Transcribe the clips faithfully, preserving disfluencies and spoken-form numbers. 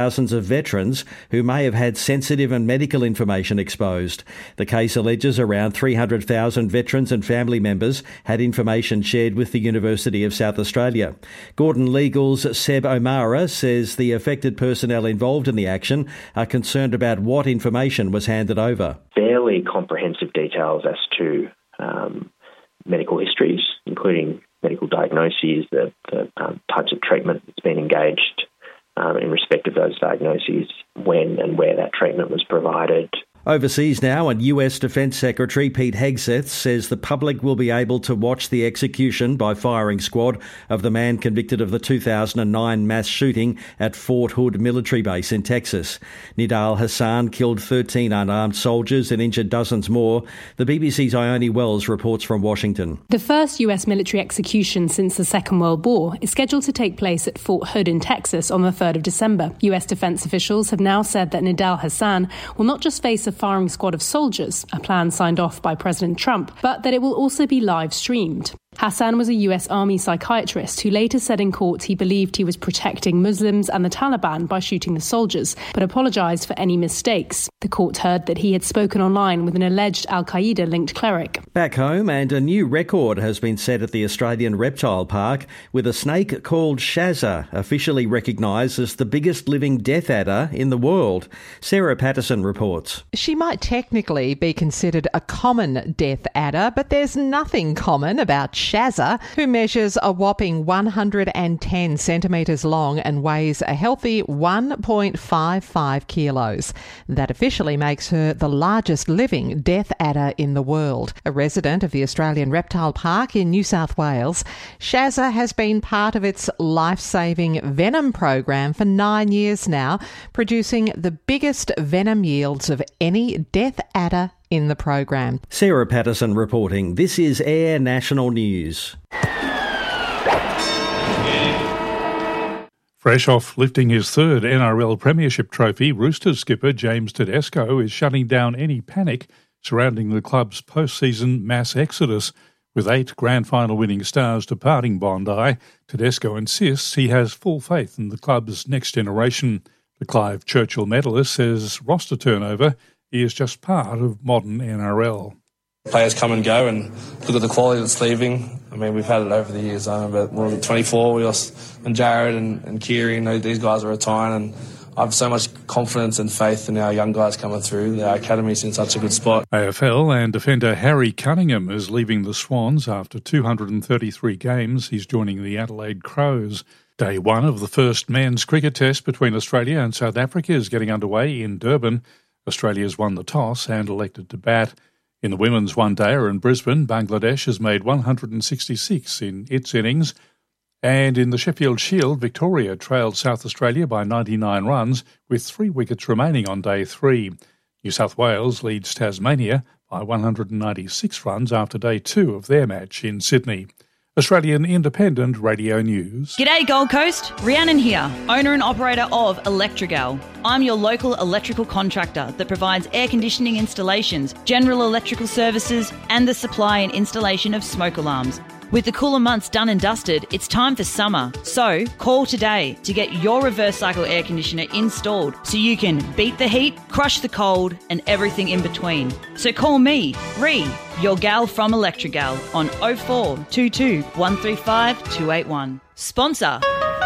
thousands of veterans who may have had sensitive and medical information exposed. The case alleges around three hundred thousand veterans and family members had information shared with the University of South Australia. Gordon Legal's Seb O'Mara says the affected personnel involved in the action are concerned about what information was handed over. Fairly comprehensive details as to um, medical histories, including medical diagnoses, the, the um, types of treatment that's been engaged um, in respect of those diagnoses, when and where that treatment was provided. Overseas now, and U S Defence Secretary Pete Hegseth says the public will be able to watch the execution by firing squad of the man convicted of the two thousand nine mass shooting at Fort Hood military base in Texas. Nidal Hassan killed thirteen unarmed soldiers and injured dozens more. The B B C's Ione Wells reports from Washington. The first U S military execution since the Second World War is scheduled to take place at Fort Hood in Texas on the third of December. U S defence officials have now said that Nidal Hassan will not just face a firing squad of soldiers, a plan signed off by President Trump, but that it will also be live streamed. Hassan was a U S Army psychiatrist who later said in court he believed he was protecting Muslims and the Taliban by shooting the soldiers, but apologised for any mistakes. The court heard that he had spoken online with an alleged al-Qaeda-linked cleric. Back home, and a new record has been set at the Australian Reptile Park, with a snake called Shazza officially recognised as the biggest living death adder in the world. Sarah Patterson reports. She might technically be considered a common death adder, but there's nothing common about Shazza, who measures a whopping one hundred ten centimetres long and weighs a healthy one point five five kilos. That officially makes her the largest living death adder in the world. A resident of the Australian Reptile Park in New South Wales, Shazza has been part of its life-saving venom program for nine years now, producing the biggest venom yields of any death adder in the program. Sarah Patterson reporting. This is Air National News. Fresh off lifting his third N R L Premiership trophy, Roosters skipper James Tedesco is shutting down any panic surrounding the club's post-season mass exodus. With eight grand final winning stars departing Bondi, Tedesco insists he has full faith in the club's next generation. The Clive Churchill medalist says roster turnover is just part of modern N R L. Players come and go, and look at the quality that's leaving. I mean, we've had it over the years. I remember when we were twenty-four, we lost and Jared and, and Kiri, and these guys are retiring, and I have so much confidence and faith in our young guys coming through. Our academy's in such a good spot. A F L and defender Harry Cunningham is leaving the Swans after two hundred thirty-three games. He's joining the Adelaide Crows. Day one of the first men's cricket test between Australia and South Africa is getting underway in Durban. Australia's won the toss and elected to bat. In the women's one-dayer in Brisbane, Bangladesh has made one hundred sixty-six in its innings. And in the Sheffield Shield, Victoria trailed South Australia by ninety-nine runs with three wickets remaining on day three. New South Wales leads Tasmania by one hundred ninety-six runs after day two of their match in Sydney. Australian Independent Radio News. G'day Gold Coast, Rhiannon here, owner and operator of Electrigal. I'm your local electrical contractor that provides air conditioning installations, general electrical services and the supply and installation of smoke alarms. With the cooler months done and dusted, it's time for summer. So call today to get your reverse cycle air conditioner installed so you can beat the heat, crush the cold and everything in between. So call me, Ree, your gal from Electrigal on oh four two two, one three five, two eight one. Sponsor.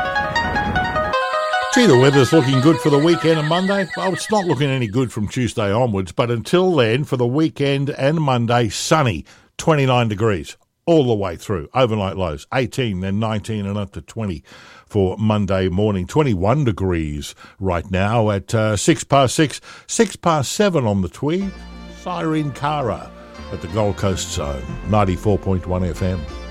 Gee, the weather's looking good for the weekend and Monday. Well, it's not looking any good from Tuesday onwards, but until then, for the weekend and Monday, sunny, twenty-nine degrees. All the way through. Overnight lows, eighteen, then nineteen and up to twenty for Monday morning. twenty-one degrees right now at uh, six past six, six past seven on the Tweed. Cyrene Cara at the Gold Coast Zone, ninety-four point one F M.